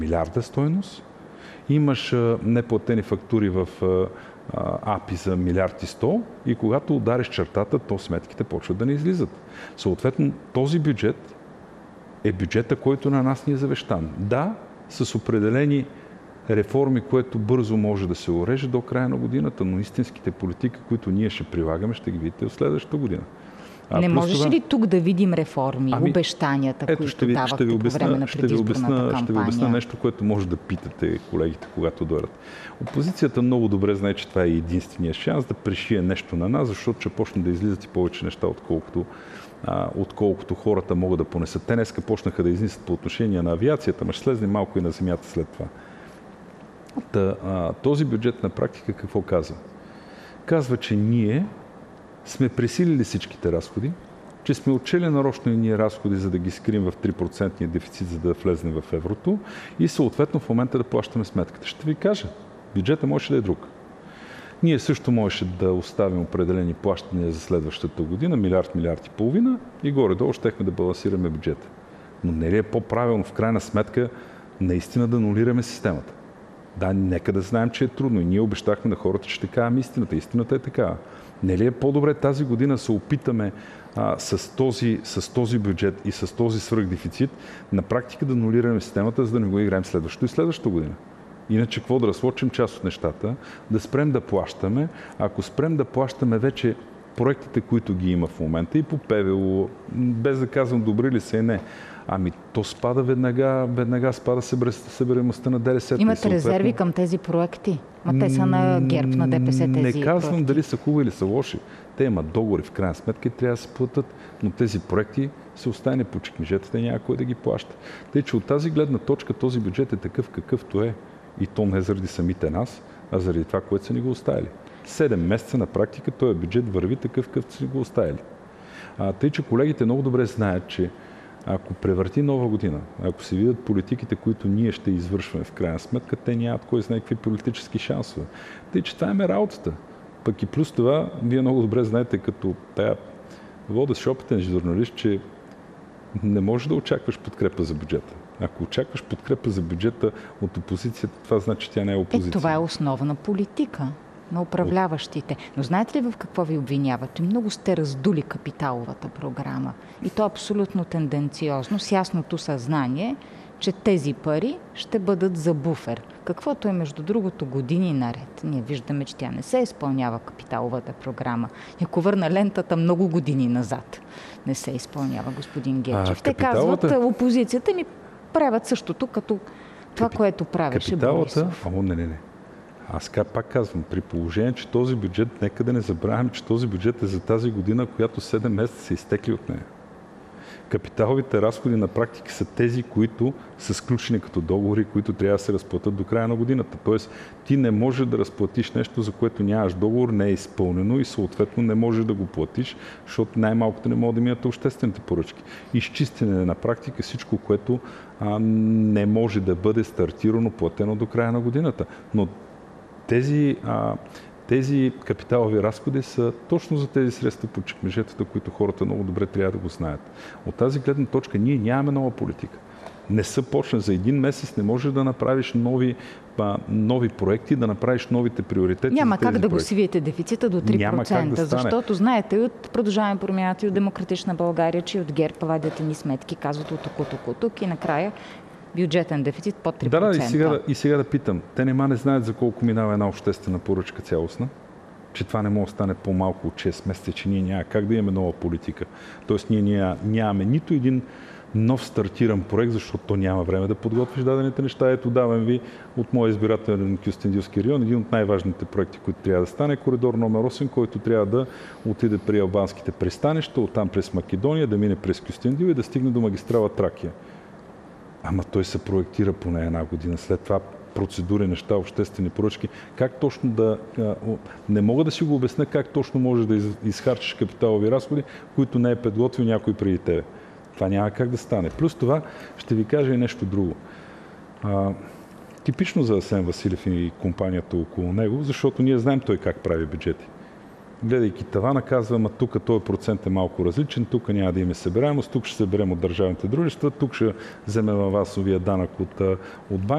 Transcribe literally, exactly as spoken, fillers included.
милиарда стойност, имаш а, неплатени фактури в а, АПИ за милиард и сто и когато удариш чертата, то сметките почват да не излизат. Съответно, този бюджет е бюджета, който на нас ни е завещан. Да, с определени реформи, което бързо може да се уреже до края на годината, но истинските политики, които ние ще прилагаме, ще ги видите в следващата година. А, не можеш това... ли тук да видим реформи, ами, обещанията, ето, които ви, давахте ви обясна, по време на предизборната кампания? Ще ви обясна нещо, което може да питате колегите, когато дойдат. Опозицията много добре знае, че това е единствения шанс да пришие нещо на нас, защото ще почне да излизат и повече неща, отколкото, а, отколкото хората могат да понесат. Те днеска почнаха да изнесат по отношение на авиацията, но ще слезне малко и на земята след това. Та, а, този бюджет на практика какво казва? Казва, че ние сме пресилили всичките разходи, че сме отчели нарочно и ние разходи, за да ги скрием в три процента дефицит, за да влезем в еврото и съответно в момента да плащаме сметката. Ще ви кажа, бюджетът може да е друг. Ние също можеше да оставим определени плащания за следващата година, милиард, милиард и половина и горе-долу щехме да балансираме бюджета. Но не ли е по-правилно в крайна сметка наистина да анулираме системата? Да, нека да знаем, че е трудно и ние обещахме на хората, че ще кажем истината. Истината е такава. Не ли е по-добре тази година се опитаме а, с, този, с този бюджет и с този свръхдефицит на практика да анулираме системата, за да не го играем следващото и следващата година? Иначе какво да разлочим част от нещата, да спрем да плащаме. Ако спрем да плащаме вече проектите, които ги има в момента и по ПВО, без да казвам добри ли са и не, ами то спада веднага, веднага спада събираемостта на ДДС. Имате съответно резерви към тези проекти? Ма те са на ГЕРБ, на ДПС тези проекти. Не казвам проекти. Дали са хубави или са лоши. Те имат договори в крайна сметка и трябва да се платят, но тези проекти се остане по чекмежетата и някой да ги плаща. Тъй, че от тази гледна точка този бюджет е такъв какъвто е. И то не заради самите нас, а заради това, което са ни го оставили. Седем месеца на практика този бюджет върви такъв, какъвто са ни го оставили. А, тъй, че колегите много добре знаят, че ако превърти нова година, ако се видят политиките, които ние ще извършваме в крайна сметка, те нямат кой знае какви политически шансове. Тъй, че това е работата. Пък и плюс това, вие много добре знаете, като тая водещ опитен журналист, че не можеш да очакваш подкрепа за бюджета. Ако очакваш подкрепа за бюджета от опозицията, това значи, че тя не е опозиция. Е, това е основна политика на управляващите. Но знаете ли в какво ви обвиняват? Че много сте раздули капиталовата програма. И то абсолютно тенденциозно, с ясното съзнание, че тези пари ще бъдат за буфер. Каквото е, между другото, години наред. Ние виждаме, че тя не се изпълнява капиталовата програма. И ако върна лентата много години назад, не се изпълнява, господин Гечев. А, Те капиталата... казват, опозицията ми правят същото, като това, Капи... което правеше капиталата... Борисов. О, не, не, не. Аз пак казвам, при положение, че този бюджет, нека да не забравяме, че този бюджет е за тази година, която седем месеца са изтекли от нея. Капиталовите разходи на практика са тези, които са сключени като договори, които трябва да се разплатят до края на годината. Тоест, ти не можеш да разплатиш нещо, за което нямаш договор, не е изпълнено и съответно не можеш да го платиш, защото най-малкото не могат да минат обществените поръчки. Изчистене на практика всичко, което а, не може да бъде стартирано, платено до края на годината. Но тези... А, Тези капиталови разходи са точно за тези средства по чекмежетата, които хората много добре трябва да го знаят. От тази гледна точка ние нямаме нова политика. Не са почна за един месец, не можеш да направиш нови, а, нови проекти, да направиш новите приоритети. Няма за тези как да проекти. го свиете дефицита до три процента, да защото знаете от Продължаваме промяната и от Демократична България, че от ГЕРБ вадят ни сметки, казват от тук, от тук, от тук и накрая бюджетен дефицит под три процента. Да, да, и сега, и сега да питам. Те нема не знаят за колко минава една обществена поръчка цялостна, че това не може да стане по-малко от шест месеца, че ние няма как да имаме нова политика. Тоест ние ня, нямаме нито един нов стартиран проект, защото то няма време да подготвиш дадените неща. Ето давам ви от моя избирателен Кюстендилски район един от най-важните проекти, които трябва да стане, коридор номер осем, който трябва да отиде при албанските пристанища, оттам през Македония, да мине през Кюстендил и да стигне до магистрала Тракия. Ама той се проектира поне една година. След това процедури, неща, обществени поръчки. Как точно да... Не мога да си го обясня как точно можеш да изхарчиш капиталови разходи, които не е подготвил някой преди тебе. Това няма как да стане. Плюс това ще ви кажа и нещо друго. А, типично за Асен Василев и компанията около него, защото ние знаем той как прави бюджети. Гледайки тавана, казвам, а тук този процент е малко различен, тук няма да има събираемост, тук ще съберем от държавните дружества, тук ще вземем авансовия данък от, от банки.